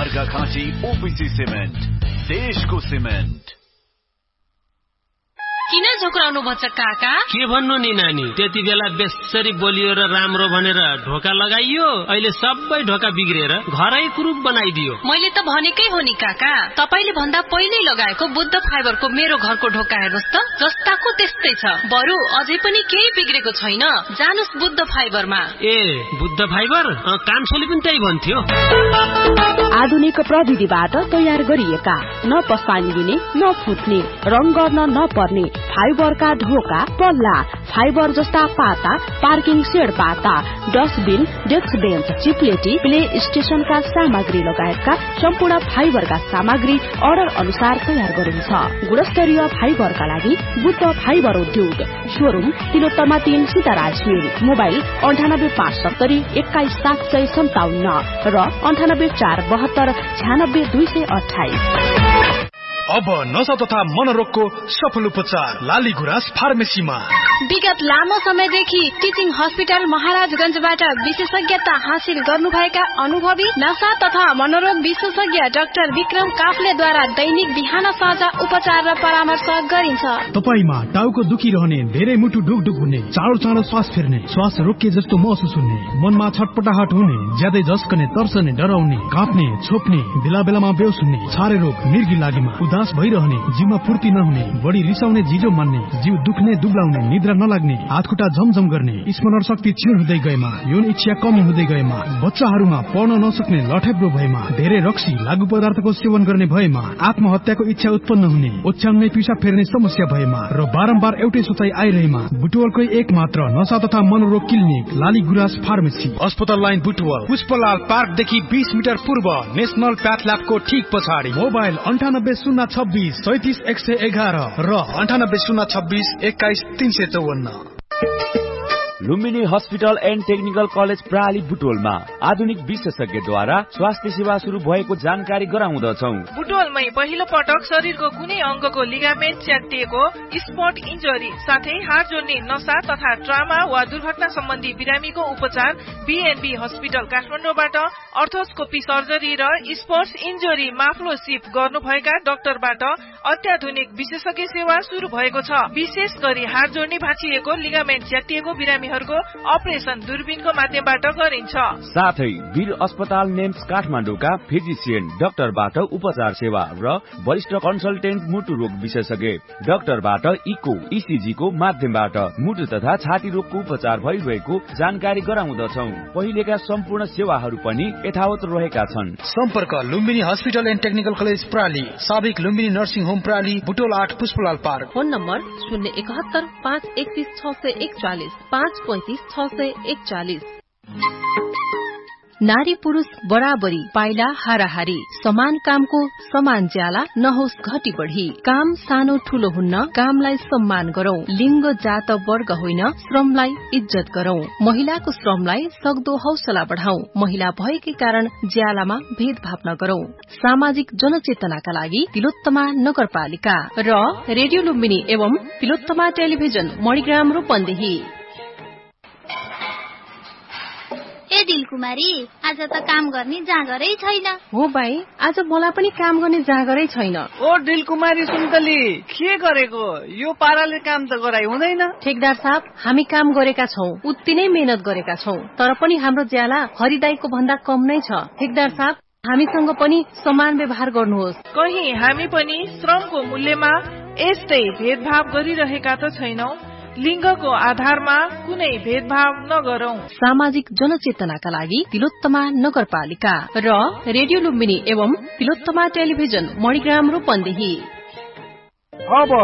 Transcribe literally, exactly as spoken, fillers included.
Arghakhanchi OPC cement, देशको cement. किन झोक्राउनु भन्छ काका? के भन्नु नि नानी, त्यति बेला बेसरी बोलियो र राम्रो भनेर ढोका लगाइयो, अहिले सबै ढोका बिग्रेर घरै कुरूप बनाइदियो। मैले त भनेकै हो नि काका, तपाईले भन्दा पहिले लगाएको बुद्ध फाइबरको मेरो घरको ढोका हेर्नुस् त, जस्ताको त्यस्तै छ। बरु अझै पनि केही बिग्रेको छैन। जानुस् बुद्ध फाइबरमा। ए बुद्ध फाइबर? कान्छोले पनि त्यही भन्थ्यो। आधुनिक प्रविधिबाट तयार गरिएका, न पस्तानी दिने न फुट्ने, रङ गर्न नपर्ने फाइबरका ढोका, पल्ला, फाइबर जस्ता पाता, पार्किङ सेड पाता, डस्टबिन, डेस्क बेन्च, चिप्लेटी, प्ले स्टेशनका सामग्री लगायतका सम्पूर्ण फाइबरका सामग्री अर्डर अनुसार तयार गरिन्छ। गुणस्तरीय फाइबरका लागि बुद्ध फाइबर उद्योग, शोरूम तिलोत्तमा तीन सीताराज मिल, मोबाइल अन्ठानब्बे पाँच सत्तरी एक्काइस सात सय सन्ताउन्न र अन्ठानब्बे चार बहत्तर छ्यानब्बे दुई सय अठाइस। अब नशा तथा मनोरोगको सफल उपचार लाली गुराँस फार्मेसीमा। विगत लामो समयदेखि टिचिङ हस्पिटल महाराजगंजबाट विशेषज्ञता हासिल गर्नुभएका अनुभवी नशा तथा मनोरोग विशेषज्ञ डाक्टर विक्रम काफ्लेद्वारा दैनिक बिहान साँझ उपचार र परामर्श गरिन्छ। तपाईमा टाउको दुखिरहने, धेरै मुटु ढुकढुक हुने, चाँडो चाँडो श्वास फेर्ने, श्वास रोकिए जस्तो महसुस हुने, मनमा छटपटाहट हुने, ज्यादै झस्कने, तर्सने, डराउने, काँप्ने, छोप्ने, बेला बेलामा बेहोस हुने, छारे रोग, मिर्गी लागेमा उदास भइरहने, जिउमा फुर्ती नहुने, बढी रिसाउने, जिजो मान्ने, जिउ दुख्ने, दुब्लाउने, निद्रा नलाग्ने, हातखुट्टा झमझम गर्ने, स्मरण शक्ति क्षीण हुँदै गएमा, यौन इच्छा कमी हुँदै गएमा, बच्चाहरूमा पढ्न नसक्ने, लठेब्रो भएमा, धेरै रक्सी लागू पदार्थको सेवन गर्ने भएमा, आत्महत्याको इच्छा उत्पन्न हुने, ओछ्याउने, पिसाब फेर्ने समस्या भएमा र बारम्बार एउटै सोचाइ आइरहेमा बुटवलकै एक मात्र नशा तथा मनोरोग क्लिनिक लाली गुराँस फार्मेसी, अस्पताल लाइन बुटवल, पुष्पलाल पार्कदेखि बीस मिटर पूर्व, नेशनल प्याथ ल्याबको ठीक पछाडि। मोबाइल अन्ठानब्बे शून्य छब्बीस सैतिस एक सय एघार र अन्ठानब्बे शून्य छब्बीस एक्काइस तीन सय चौवन्न। Lumbini hospital and technical college प्राली बुटोलमा आधुनिक विशेषज्ञद्वारा स्वास्थ्य सेवा शुरू भएको जानकारी गराउँदछौं। बुटोलमै पहिलो पटक शरीरको कुनै अंगको लिगामेन्ट च्यातिएको, स्पट इन्जरी साथै हाड जोड्ने नशा तथा ट्रामा वा दुर्घटना सम्बन्धी बिरामीको उपचार बीएनबी हस्पिटल काठमाडौँबाट अर्थोस्कोपी सर्जरी र स्पोर्ट्स इन्जरी माफ्लोसिप गर्नुभएका डाक्टरबाट अत्याधुनिक विशेषज्ञ सेवा शुरू भएको छ। विशेष गरी हाड जोड्ने भाँचिएको, लिगामेन्ट च्यातिएको बिरामी अपरेशन दूरबीनको माध्यमबाट गरिन्छ। साथै वीर अस्पताल नेम्स काठमाडौँका फिजिसियन डाक्टरबाट उपचार सेवा र वरिष्ठ कन्सल्टेन्ट मुटु रोग विशेषज्ञ डाक्टरबाट इको इसिजी को माध्यमबाट मुटु तथा छाती रोगको उपचार भइरहेको जानकारी गराउँदछौं। पहिलेका सम्पूर्ण सेवाहरू पनि यथावत रहेका छन्। सम्पर्क Lumbini hospital and technical college प्राली, साबिक लुम्बिनी नर्सिङ होम प्राली, बुटोल आठ, पुष्पलाल पार्क। फोन नम्बर शून्य एकहत्तर पाँच एकतीस छ सय एकचालिस पाँच पैंतीस छ सय एकचालिस। नारी पुरुष बराबरी, पाइला हाराहारी, समान कामको समान ज्याला नहोस् घटी बढ़ी। काम सानो ठूलो हुन्न, कामलाई सम्मान गरौं। लिंग जात वर्ग होइन, श्रमलाई इज्जत गरौं। महिलाको श्रमलाई सक्दो हौसला बढ़ाउँ। महिला भएकै कारण ज्यालामा भेदभाव नगरौं। सामाजिक जनचेतनाका लागि तिलोत्तमा नगरपालिका र रेडियो लुम्बिनी एवं तिलोत्तमा टेलिभिजन मणिग्राम रूपन्देही। ए दिलकुमारी, आज त काम गर्ने जाँगरै छैन। हो भाइ, आज मलाई पनि काम गर्ने जाँगरै छैन। ओ दिलकुमारी सुन्तली, के गरेको? यो पाराले काम त गराइ हुँदैन। ठेकदार साहब, हामी काम गरेका छौं, उति नै मेहनत गरेका छौं, तर पनि हाम्रो ज्याला हरिदाईको भन्दा कम नै छ। ठेकदार साहब, हामीसँग पनि समान व्यवहार गर्नुहोस्। कहीं हामी पनि श्रमको मूल्यमा यस्तै भेदभाव गरिरहेका त छैनौं। लिंगको आधारमा कुनै भेदभाव नगरौं। सामाजिक जनचेतनाका लागि तिलोत्तमा नगरपालिका र रेडियो लुम्बिनी एवं तिलोत्तमा टेलिभिजन मणिग्राम रूपन्देही।